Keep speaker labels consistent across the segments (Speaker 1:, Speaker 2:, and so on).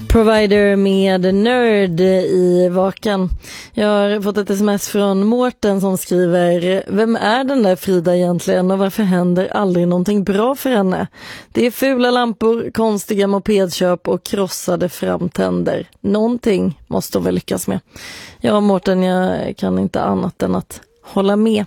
Speaker 1: Provider med Nörd i Vakan. Jag har fått ett sms från Mårten som skriver: vem är den där Frida egentligen och varför händer aldrig någonting bra för henne? Det är fula lampor, konstiga mopedköp och krossade framtänder. Någonting måste hon väl lyckas med. Ja, Mårten, jag kan inte annat än att hålla med.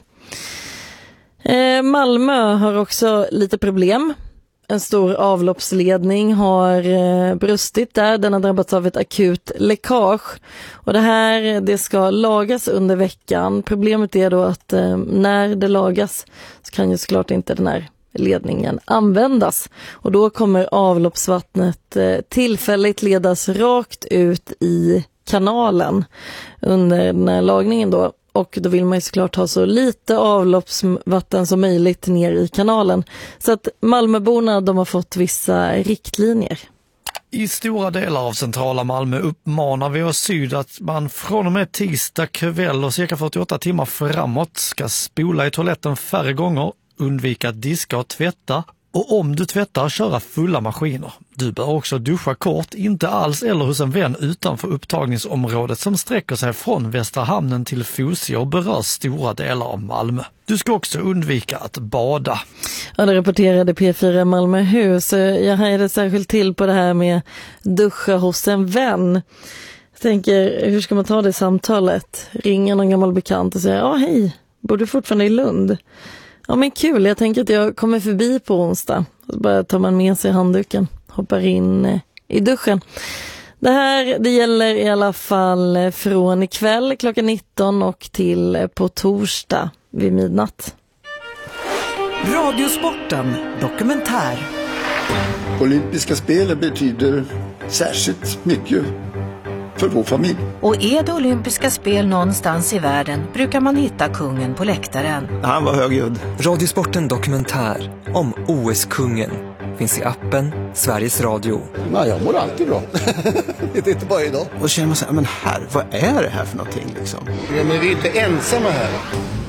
Speaker 1: Malmö har också lite problem. En stor avloppsledning har brustit där. Den har drabbats av ett akut läckage. Och det ska lagas under veckan. Problemet är då att när det lagas så kan ju såklart inte den här ledningen användas. Och då kommer avloppsvattnet tillfälligt ledas rakt ut i kanalen under den här lagningen då. Och då vill man ju såklart ha så lite avloppsvatten som möjligt ner i kanalen. Så att Malmöborna, de har fått vissa riktlinjer.
Speaker 2: I stora delar av centrala Malmö uppmanar vi oss syd att man från och med tisdag kväll och cirka 48 timmar framåt ska spola i toaletten färre gånger, undvika att diska och tvätta. Och om du tvättar, köra fulla maskiner. Du bör också duscha kort, inte alls eller hos en vän utanför upptagningsområdet som sträcker sig från Västra hamnen till Fosie och berör stora delar av Malmö. Du ska också undvika att bada.
Speaker 1: Ja, det rapporterade P4 Malmöhus. Jag hejade särskilt till på det här med duscha hos en vän. Jag tänker, hur ska man ta det samtalet? Ringa någon gammal bekant och säga: ja, hej, bor du fortfarande i Lund? Ja, men kul, jag tänker att jag kommer förbi på onsdag. Så bara tar man med sig handduken, hoppar in i duschen. Det gäller i alla fall från ikväll klockan 19 och till på torsdag vid midnatt.
Speaker 3: Radiosporten dokumentär.
Speaker 4: Olympiska spel betyder särskilt mycket för vår familj.
Speaker 5: Och är det olympiska spel någonstans i världen brukar man hitta kungen på läktaren.
Speaker 4: Han var högljudd.
Speaker 3: Radiosporten dokumentär om OS-kungen finns i appen Sveriges Radio.
Speaker 4: Nej, jag mår alltid bra. Det är inte bara idag.
Speaker 6: Och känner man så här, men vad är det här för någonting liksom?
Speaker 4: Ja, men vi är inte ensamma här.